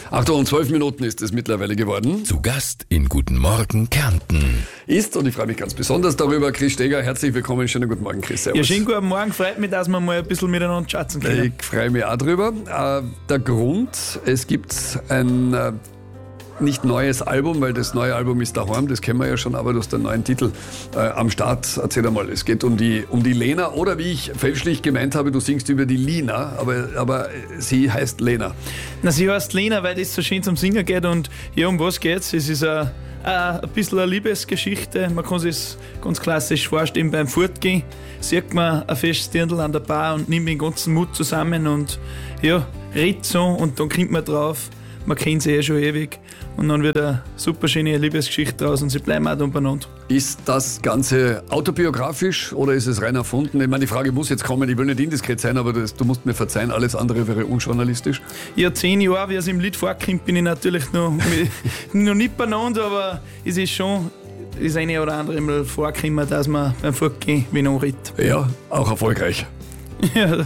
Achtung, 12 Minuten ist es mittlerweile geworden. Zu Gast in Guten Morgen Kärnten. Und ich freue mich ganz besonders darüber, Chris Steger, herzlich willkommen, schönen guten Morgen, Chris. Servus. Ja, schönen guten Morgen, freut mich, dass wir mal ein bisschen miteinander schätzen können. Ich freue mich auch drüber. Der Grund, es gibt ein nicht neues Album, weil das neue Album ist daheim, das kennen wir ja schon, aber du hast einen neuen Titel am Start. Erzähl einmal, es geht um die Lena, oder wie ich fälschlich gemeint habe, du singst über die Lina, aber sie heißt Lena. Na, sie heißt Lena, weil das so schön zum Singen geht, und ja, um was geht's? Es ist ein bisschen eine Liebesgeschichte. Man kann sich das ganz klassisch vorstellen, beim Fortgehen sieht man ein festes Dirndl an der Bar und nimmt den ganzen Mut zusammen und ja, redet so, und dann kommt man drauf, man kennt sie schon ewig, und dann wird eine super schöne Liebesgeschichte draus und sie bleiben auch dann beieinander. Ist das Ganze autobiografisch oder ist es rein erfunden? Ich meine, die Frage muss jetzt kommen, ich will nicht indiskret sein, aber du musst mir verzeihen, alles andere wäre unjournalistisch. Ja, 10 Jahre, wie es im Lied vorkommt, bin ich natürlich noch nicht beieinander, aber es ist schon das eine oder andere Mal vorgekommen, dass man beim Fortgehen wie noch redet. Ja, auch erfolgreich. Ja.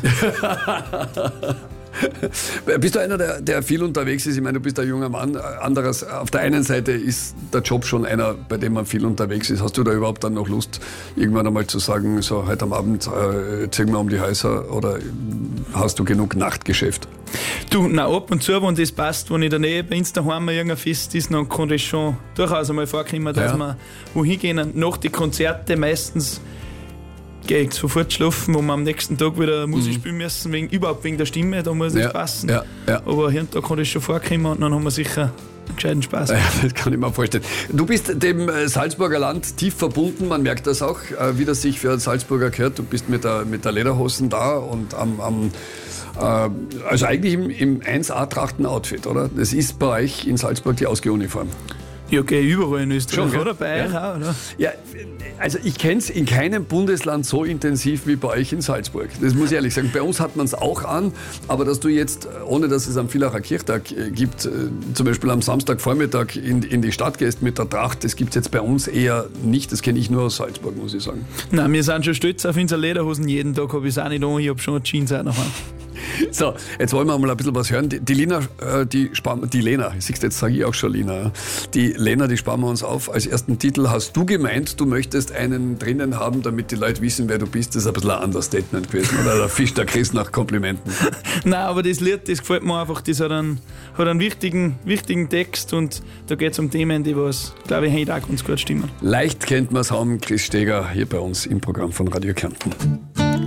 Bist du einer, der viel unterwegs ist? Ich meine, du bist ein junger Mann. Anderes, auf der einen Seite ist der Job schon einer, bei dem man viel unterwegs ist. Hast du da überhaupt dann noch Lust, irgendwann einmal zu sagen, so heute am Abend ziehen wir um die Häuser, oder hast du genug Nachtgeschäft? Du, na, ab und zu, wenn das passt, wenn in der Nähe bei uns daheim irgendein Fest ist, dann kann das schon durchaus einmal vorkommen, dass wir wohin gehen. Nach den Konzerten meistens gehe ich sofort schlafen, wo wir am nächsten Tag wieder Musik spielen müssen, wegen der Stimme, da muss es passen. Ja. Aber hier und da kann das schon vorkommen, und dann haben wir sicher einen gescheiten Spaß. Ja, das kann ich mir vorstellen. Du bist dem Salzburger Land tief verbunden, man merkt das auch, wie das sich für einen Salzburger gehört. Du bist mit der Lederhosen da und also eigentlich im 1A-Trachten-Outfit, oder? Das ist bei euch in Salzburg die Ausgehuniform. Ja, okay, überall in Österreich, schon, oder? Bei euch auch, oder? Ja, also ich kenne es in keinem Bundesland so intensiv wie bei euch in Salzburg. Das muss ich ehrlich sagen. Bei uns hat man es auch an, aber dass du jetzt, ohne dass es am Villacher Kirchtag gibt, zum Beispiel am Samstagvormittag in die Stadt gehst mit der Tracht, das gibt es jetzt bei uns eher nicht. Das kenne ich nur aus Salzburg, muss ich sagen. Nein, wir sind schon stolz auf unsere Lederhosen. Jeden Tag habe ich es auch nicht an. Ich habe schon Jeans auch noch an. So, jetzt wollen wir mal ein bisschen was hören. Die Lena, jetzt sage ich auch schon Lena. Die Lena, die sparen wir uns auf. Als ersten Titel hast du gemeint, du möchtest einen drinnen haben, damit die Leute wissen, wer du bist. Das ist ein bisschen ein Understatement gewesen. Oder der Fisch, der Chris nach Komplimenten. Nein, aber das Lied, das gefällt mir einfach. Das hat einen wichtigen Text, und da geht es um Themen, die was, glaube ich, heute auch ganz gut stimmen. Leicht kennt man es haben, Chris Steger hier bei uns im Programm von Radio Kärnten.